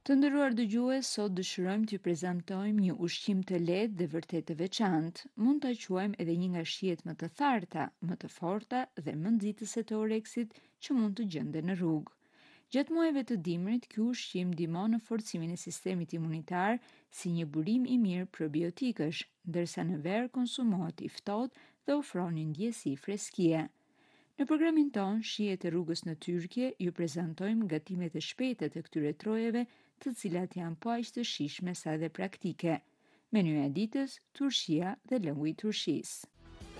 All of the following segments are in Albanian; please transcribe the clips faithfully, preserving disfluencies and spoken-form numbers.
Të nderuar dëgjues, sot dëshirojmë t'ju prezantojmë një ushqim të lehtë dhe vërtet të veçantë. Mund ta quajmë edhe një nga shijet më të tharta, më të forta dhe më nxitëse të oreksit që mund të gjenden në rrugë. Gjatë muajve të dimrit, ky ushqim ndihmon në forcimin e sistemit imunitar si një burim i mirë probiotikësh, ndërsa në verë konsumohet i ftohtë dhe ofron një ndjesi freskie. Në programin ton, Shijet e rrugës në Tyrkje, ju prezantojmë gatimet e shpejta të këtyre trojeve, të cilat janë po aq të shijshme sa dhe praktike. Menyeja e ditës, turshia dhe lëngu i turshisë.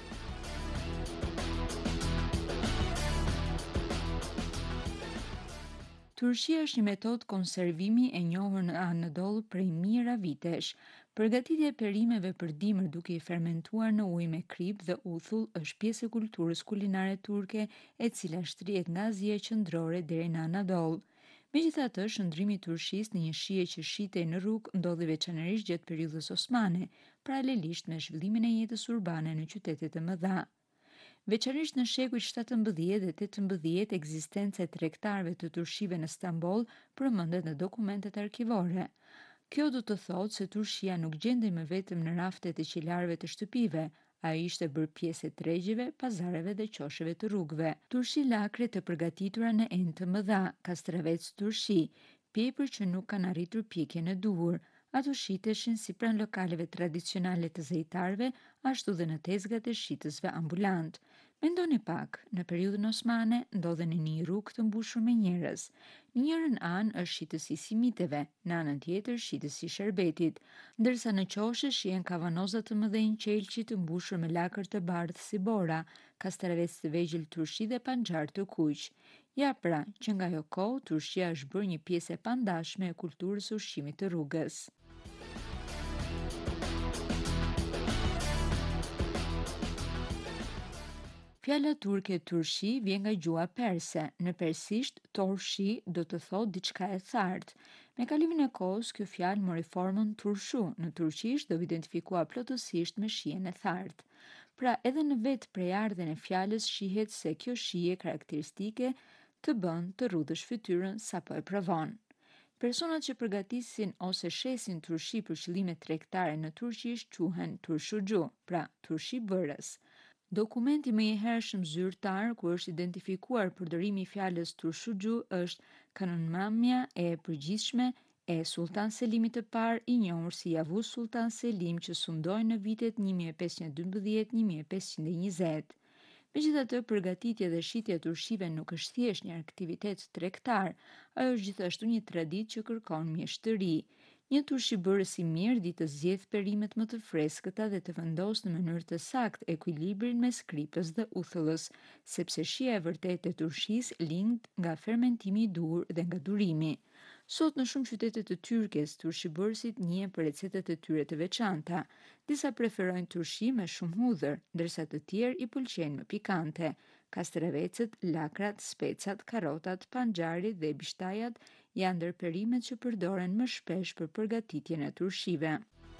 Turshia është një metodë konservimi e njohur në Anadolu prej mijëra vitesh. Përgatitja e perimeve për dimër duke i fermentuar në ujë me krip dhe uthull është pjesë e kulturës kulinare turke, e cila shtrihet nga Azia qendrore deri në Anadol. Megjithatë, shndrimi i turshisë në një shije që shitej në rrugë ndodhi veçanërisht gjatë periudhës osmane, paralelisht me zhvillimin e jetës urbane në qytetet e mëdha. Veçanërisht në shekuj shtatëmbëdhjetë dhe tetëmbëdhjetë, ekzistenca e tregtarëve të turshive në Stamboll përmendet në dokumentet arkivore. Kjo do të thotë se turshia nuk gjendej më vetëm në raftet e qilarëve të shtëpive, ajo ishte bërë pjesë e tregjeve, pazareve dhe qosheve të rrugëve. Turshi lakre të përgatitura në enë të mëdha, kastravec turshi, pjepër që nuk kanë arritur pjekjen e duhur. Ato shiteshin si pranë lokaleve tradicionale të zejtarëve, ashtu dhe në tezgat e shitësve ambulant. Mendoni pak, në periudhën osmane ndodhen në një rrugë të mbushur me njerëz. Në njërin anë është shitësi i simiteve, në anën tjetër shitësi i sherbetit, ndërsa në qoshe shihen kavanoza të mëdhenj qelçi të mbushur me lakër të bardhë si bora, kastravec të vegjël turshi dhe panxar të kuq. Ja pra, që nga ajo kohë turshia është bërë një pjesë e pandashme e kulturës së ushqimit të rrugës. Fjala turke turshi vjen nga gjuha perse. Në persisht, torshi do të thotë diçka e thartë. Me kalimin e kohës, kjo fjalë mori formën turshu. Në turqisht do identifikua plotësisht me shijen e thartë. Pra, edhe në vetë prejardhjen e fjalës shihet se kjo shije karakteristike të bën të rrudhësh fytyrën sapo e provon. Personat që përgatisin ose shesin turshi për qëllime tregtare në turqisht quhen turshuxhu, pra turshi bërës. Dokumenti më i hershëm zyrtar ku është identifikuar përdorimi i fjalës turshuxhu është Kanunmamja e përgjithshme e Sultan Selimit të parë, i njohur si Yavuz Sultan Selim, që sundoi në vitet një mijë e pesëqind e dymbëdhjetë - një mijë e pesëqind e njëzet. Megjithatë, përgatitja dhe shitja e turshive nuk është thjesht një aktivitet tregtar, ajo është gjithashtu një traditë që kërkon mjeshtëri. Një turshi bërës i mirë di të zgjedh perimet më të freskëta dhe të vendosë në mënyrë të saktë ekuilibrin mes kripës dhe uthullës, sepse shija e vërtetë e turshisë lind nga fermentimi i duhur dhe nga durimi. Sot në shumë qytete të Tyrkjes, turshibërësit njihen për recetat e tyre të veçanta. Disa preferojnë turshi me shumë hudhër, ndërsa të tjerë i pëlqejnë më pikante. Kastravecët, lakrat, specat, karrotat, panxari dhe bishtajat janë ndër perimet që përdoren më shpesh për përgatitjen e turshive.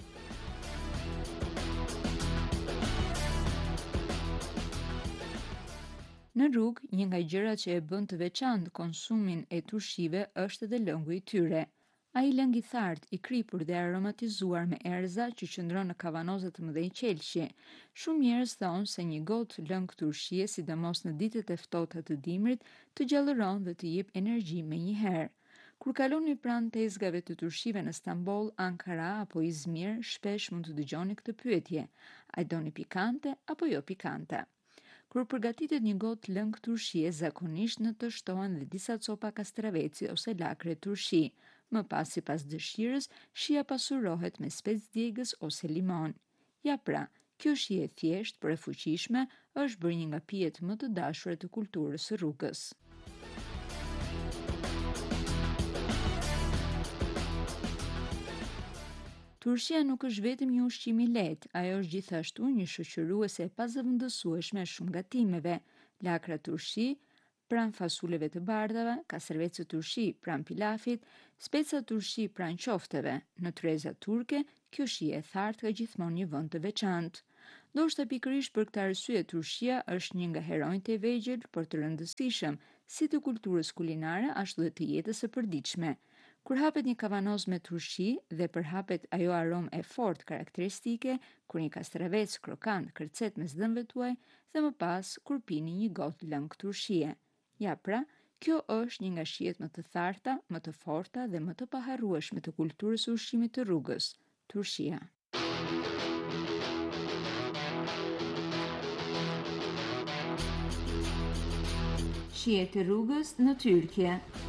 Në rrugë, një nga gjërat që e bën të veçantë konsumin e turshive është edhe lëngu i tyre. Ai lëng i thartë, i kripur dhe aromatizuar me erza që qëndron në kavanozat të mëdhenj qelçi. Shumë njerëz thonë se një gotë lëng turshie, sidomos në ditët e ftohta të dimrit, të gjallëron dhe të jep energji menjëherë. Kur kaloni pranë tezgave të turshive në Stamboll, Ankara apo Izmir, shpesh mund të dëgjoni këtë pyetje: a doni pikante apo jo pikante? Kur përgatitet një gotë lëng turshie, zakonisht në të shtohen dhe disa copa kastraveci ose lakre turshi. Më pas, sipas dëshirës, shija pasurohet me spec djegës ose limon. Ja pra, kjo shije e thjeshtë por e fuqishme është bërë një nga pijet më të dashura të kulturës së rrugës. Turshia nuk është vetëm një ushqim i lehtë, ajo është gjithashtu një shoqëruese e pazëvendësueshme e shumë gatimeve. Lakra turshi pranë fasuleve të bardhave, kastravecë turshi pranë pilafit, speca turshi pranë qofteve. Në treza turke, kjo shije e thartë ka gjithmonë një vend të veçantë. Ndoshta pikërisht për këtë arsye turshia është një nga heronjtë e vegjël, por të rëndësishëm si të kulturës kulinare ashtu dhe të jetës së përditshme. Kur hapet një kavanoz me turshi dhe përhapet ajo aromë e fortë karakteristike, kur një kastravec krokant kërcet mes dhëmbëve tuaj dhe më pas kur pini një gotë lëng turshie. Ja pra, kjo është një nga shijet më të tharta, më të forta dhe më të paharrueshme të kulturës së ushqimit të rrugës, turshia. Shijet e rrugës në Turqie.